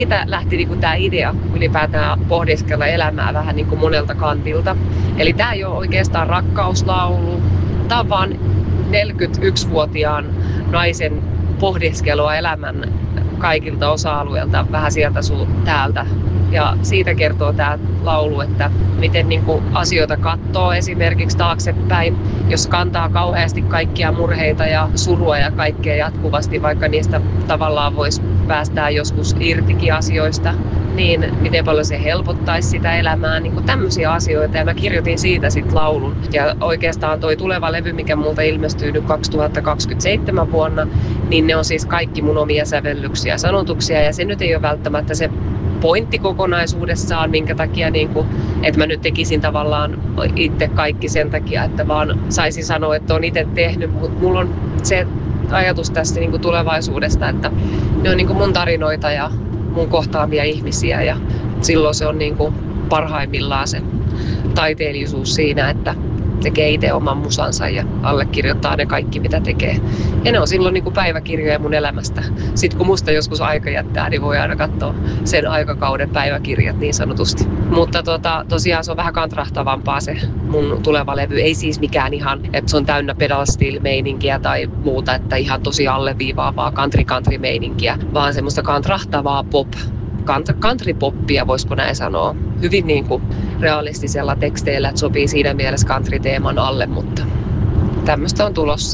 Siitä lähti niin tämä idea ylipäätään pohdiskella elämää vähän niin kuin monelta kantilta. Eli tämä ei ole oikeastaan rakkauslaulu. Tämä on vaan 41-vuotiaan naisen pohdiskelua elämän kaikilta osa-alueilta, vähän sieltä täältä. Ja siitä kertoo tämä laulu, että miten niin kuin asioita katsoo esimerkiksi taaksepäin, jos kantaa kauheasti kaikkia murheita ja surua ja kaikkea jatkuvasti, vaikka niistä tavallaan voisi päästää joskus irtikin asioista, niin miten paljon se helpottaisi sitä elämää, niin kuin tämmöisiä asioita. Ja mä kirjoitin siitä sitten laulun. Ja oikeastaan toi tuleva levy, mikä multa ilmestyy nyt 2027 vuonna, niin ne on siis kaikki mun omia sävellyksiä ja sanotuksia. Ja se nyt ei ole välttämättä se pointti kokonaisuudessaan, minkä takia, että mä nyt tekisin tavallaan itse kaikki sen takia, että vaan saisin sanoa, että on itse tehnyt, mutta mulla on se ajatus tästä tulevaisuudesta, että ne on mun tarinoita ja mun kohtaamia ihmisiä ja silloin se on parhaimmillaan se taiteellisuus siinä, että tekee itse oman musansa ja allekirjoittaa ne kaikki, mitä tekee. Ja ne on silloin päiväkirjoja mun elämästä. Sitten kun musta joskus aika jättää, niin voi aina katsoa sen aikakauden päiväkirjat niin sanotusti. Mutta tosiaan se on vähän kantrahtavampaa se mun tuleva levy. Ei siis mikään ihan, että se on täynnä pedal steel -meininkiä tai muuta, että ihan tosi alleviivaavaa country-meininkiä, vaan semmoista kantrahtavaa country-poppia, voisiko näin sanoa. Hyvin realistisella teksteillä, että sopii siinä mielessä country-teeman alle, mutta tämmöistä on tulossa.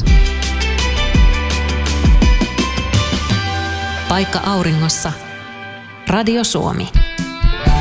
Paikka auringossa. Radio Suomi.